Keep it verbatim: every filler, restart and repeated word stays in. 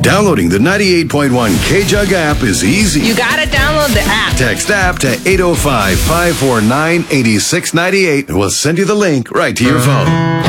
Downloading the ninety-eight point one K-Jug app is easy. You gotta download the app. Text app to eight oh five, five four nine, eight six nine eight and we'll send you the link right to your phone.